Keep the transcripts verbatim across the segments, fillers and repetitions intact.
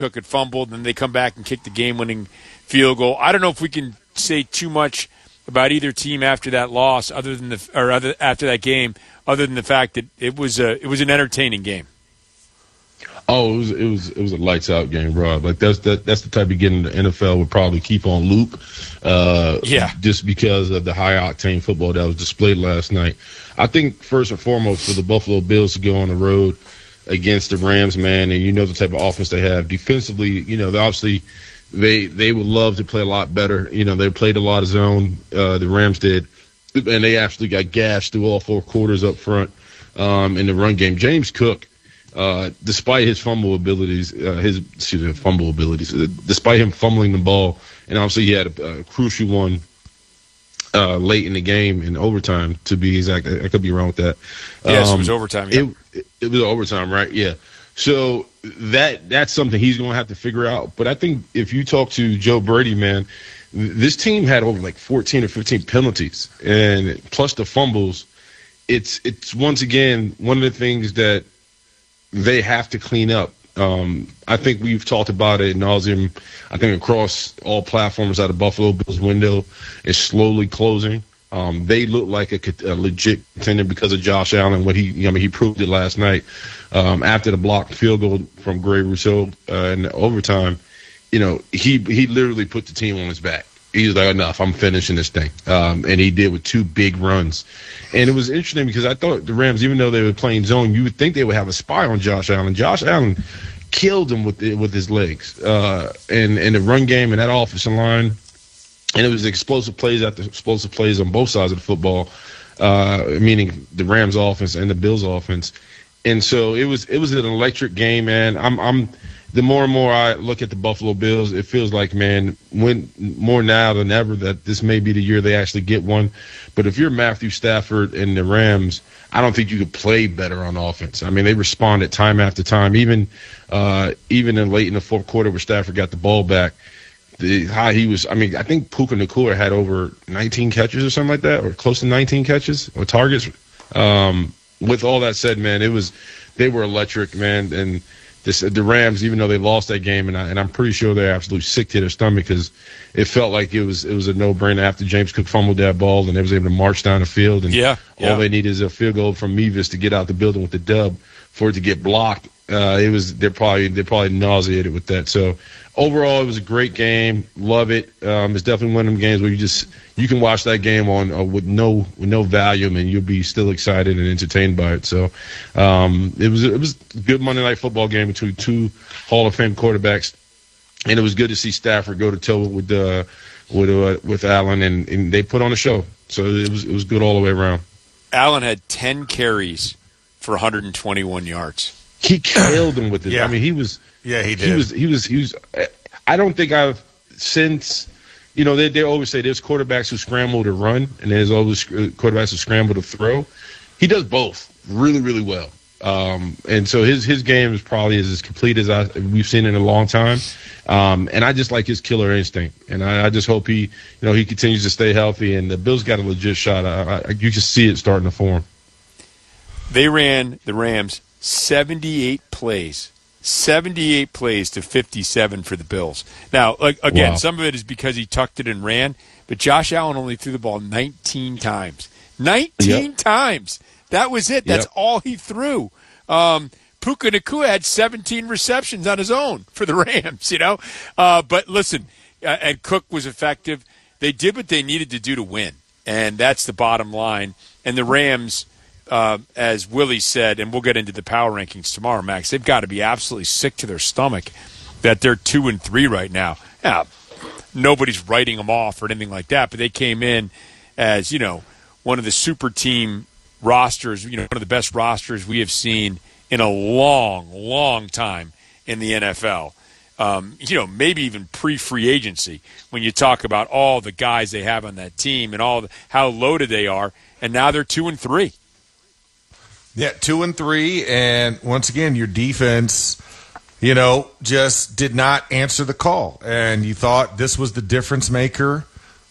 Cook had fumbled, and then they come back and kick the game-winning field goal. I don't know if we can say too much about either team after that loss, other than the or other, after that game, other than the fact that it was a it was an entertaining game. Oh, it was it was it was a lights out game, bro. Like that's that that's the type of game the N F L would probably keep on loop. Uh, yeah. Just because of the high octane football that was displayed last night. I think first and foremost for the Buffalo Bills to go on the road against the Rams, man, and you know the type of offense they have defensively. You know, they obviously they they would love to play a lot better. You know, they played a lot of zone. Uh, the Rams did, and they actually got gashed through all four quarters up front um, in the run game. James Cook. Uh, despite his fumble abilities, uh, his excuse me, fumble abilities, uh, despite him fumbling the ball, and obviously he had a, a crucial one uh, late in the game in overtime. To be exact, I, I could be wrong with that. Yes, um, it was overtime. Yeah. It, it, it was overtime, right? Yeah. So that that's something he's going to have to figure out. But I think if you talk to Joe Brady, man, this team had over like fourteen or fifteen penalties, and plus the fumbles. It's it's once again one of the things that they have to clean up. Um, I think we've talked about it ad nauseum. I think across all platforms out of Buffalo Bills window is slowly closing. Um, they look like a, a legit contender because of Josh Allen. What he, I mean, he proved it last night um, after the blocked field goal from Greg Rousseau uh, in overtime. You know, he he literally put the team on his back. He was like, enough, I'm finishing this thing. Um, and he did with two big runs. And it was interesting because I thought the Rams, even though they were playing zone, you would think they would have a spy on Josh Allen. Josh Allen killed him with the, with his legs uh, and, and the run game and that offensive line. And it was explosive plays after explosive plays on both sides of the football, uh, meaning the Rams offense and the Bills offense. And so it was it was an electric game, man. I'm I'm the more and more I look at the Buffalo Bills, it feels like, man, when more now than ever that this may be the year they actually get one. But if you're Matthew Stafford and the Rams, I don't think you could play better on offense. I mean, they responded time after time, even uh, even in late in the fourth quarter where Stafford got the ball back. The how he was, I mean, I think Puka Nacua had over nineteen catches or something like that, or close to nineteen catches or targets. Um, with all that said, man, it was they were electric, man, and this, the Rams, even though they lost that game, and, I, and I'm pretty sure they're absolutely sick to their stomach because it felt like it was it was a no-brainer after James Cook fumbled that ball and they was able to march down the field, and yeah, yeah. all they need is a field goal from Mevis to get out the building with the dub. For it to get blocked, uh, it was they're probably they're probably nauseated with that. So overall, it was a great game. Love it. Um, it's definitely one of them games where you just you can watch that game on uh, with no with no volume and you'll be still excited and entertained by it. So um, it was it was a good Monday Night Football game between two Hall of Fame quarterbacks, and it was good to see Stafford go to toe with uh, with uh, with Allen, and, and they put on a show. So it was it was good all the way around. Allen had ten carries for one hundred twenty-one yards. He killed him with it. Yeah. I mean, he was. Yeah, he did. He was. He was. He was. I don't think I've since. You know, they they always say there's quarterbacks who scramble to run, and there's always quarterbacks who scramble to throw. He does both really, really well. Um, and so his his game is probably as, as complete as I we've seen in a long time. Um, and I just like his killer instinct, and I, I just hope he, you know, he continues to stay healthy. And the Bills got a legit shot. I, I, you just see it starting to form. They ran, the Rams, seventy-eight plays. seventy-eight plays to fifty-seven for the Bills. Now, like, again, Wow. some of it is because he tucked it and ran, but Josh Allen only threw the ball nineteen times. nineteen Yep. times. That was it. That's Yep. all he threw. Um, Puka Nacua had seventeen receptions on his own for the Rams, you know. Uh, but listen, uh, and Cook was effective. They did what they needed to do to win, and that's the bottom line. And the Rams, uh, as Willie said, and we'll get into the power rankings tomorrow, Max, they've got to be absolutely sick to their stomach that they're two and three right now. Now, nobody's writing them off or anything like that, but they came in as, you know, one of the super team rosters, you know, one of the best rosters we have seen in a long, long time in the N F L. Um, you know, maybe even pre-free agency when you talk about all the guys they have on that team and all the, how loaded they are, and now they're two and three. Yeah, two and three, and once again, your defense, you know, just did not answer the call. And you thought this was the difference maker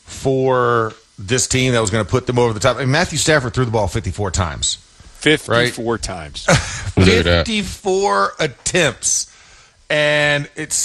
for this team that was going to put them over the top. I mean, Matthew Stafford threw the ball fifty-four times. fifty-four right? times. fifty-four attempts. And it's